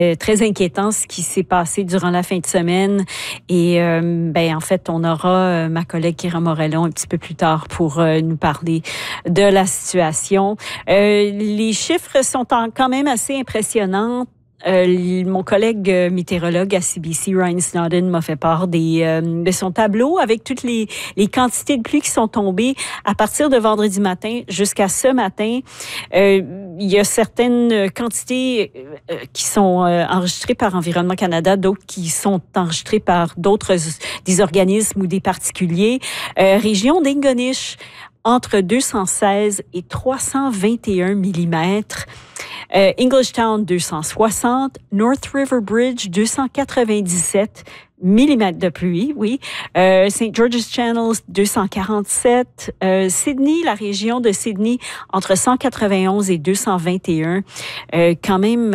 Très inquiétant ce qui s'est passé durant la fin de semaine. Et en fait, on aura ma collègue Kira Morellon un petit peu plus tard pour nous parler de la situation. Les chiffres sont quand même assez impressionnants. Mon collègue météorologue à CBC, Ryan Snowden, m'a fait part de son tableau avec toutes les quantités de pluie qui sont tombées à partir de vendredi matin jusqu'à ce matin. Il y a certaines quantités qui sont enregistrées par Environnement Canada, d'autres qui sont enregistrées par des organismes ou des particuliers. Région d'Ingonish, entre 216 et 321 millimètres. Englishtown, 260. North River Bridge, 297 millimètres de pluie, oui. St. George's Channel, 247. Sydney, la région de Sydney, entre 191 et 221. Quand même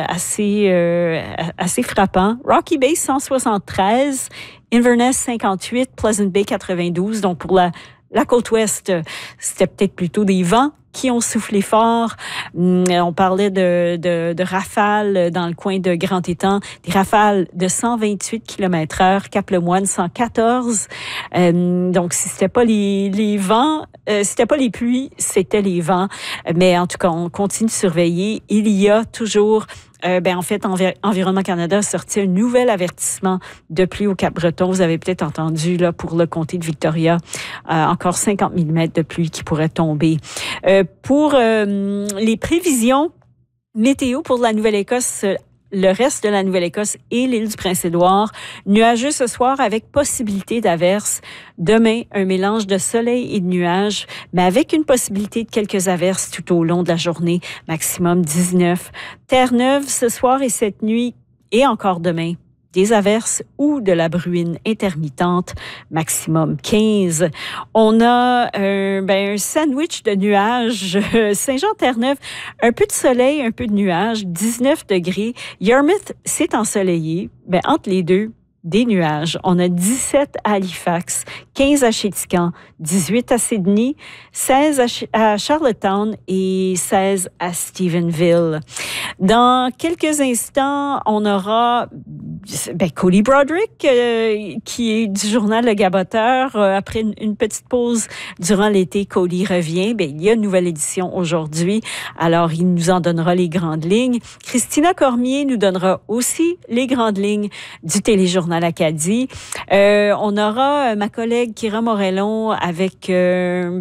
assez frappant. Rocky Bay, 173. Inverness, 58. Pleasant Bay, 92. Donc, pour la côte ouest, c'était peut-être plutôt des vents qui ont soufflé fort. On parlait de rafales dans le coin de Grand-Étang, des rafales de 128 km/h, Cap-le-Moine 114. Donc, si c'était pas les vents, c'était pas les pluies, c'était les vents. Mais en tout cas, on continue de surveiller. Il y a toujours en fait, Environnement Canada a sorti un nouvel avertissement de pluie au Cap-Breton. Vous avez peut-être entendu, là, pour le comté de Victoria, encore 50 mm de pluie qui pourrait tomber. Pour les prévisions météo pour la Nouvelle-Écosse, le reste de la Nouvelle-Écosse et l'île du Prince-Édouard, nuageux ce soir avec possibilité d'averses. Demain, un mélange de soleil et de nuages, mais avec une possibilité de quelques averses tout au long de la journée, maximum 19. Terre-Neuve ce soir et cette nuit et encore demain, des averses ou de la bruine intermittente, maximum 15. On a un sandwich de nuages. Saint-Jean-Terre-Neuve, un peu de soleil, un peu de nuages, 19 degrés. Yarmouth, c'est ensoleillé. Entre les deux, des nuages. On a 17 à Halifax, 15 à Chéticamp, 18 à Sydney, 16 à Charlottetown et 16 à Stephenville. Dans quelques instants, on aura Cody Broderick, qui est du journal Le Gaboteur. Après une petite pause durant l'été, Cody revient. Il y a une nouvelle édition aujourd'hui, alors il nous en donnera les grandes lignes. Christina Cormier nous donnera aussi les grandes lignes du téléjournal Acadie. On aura ma collègue Kira Morellon avec un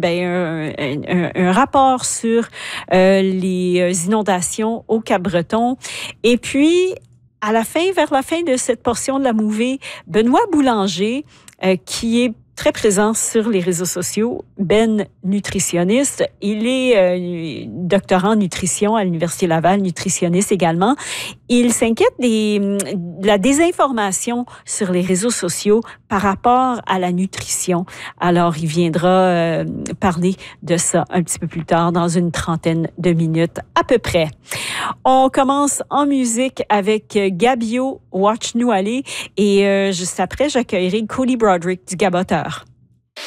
rapport sur les inondations au Cap-Breton. Et puis, vers la fin de cette portion de la mouvée, Benoît Boulanger, qui est très présent sur les réseaux sociaux, nutritionniste. Il est doctorant en nutrition à l'Université Laval, nutritionniste également. Il s'inquiète de la désinformation sur les réseaux sociaux par rapport à la nutrition. Alors, il viendra parler de ça un petit peu plus tard, dans une trentaine de minutes à peu près. On commence en musique avec Gabio, Watch Nous Aller. Et juste après, j'accueillerai Cody Broderick du Gaboteur.